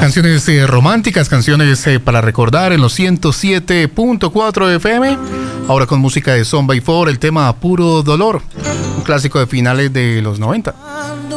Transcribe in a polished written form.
Canciones románticas, canciones para recordar en los 107.4 FM. Ahora con música de Son by Four, el tema Puro Dolor, un clásico de finales de los 90.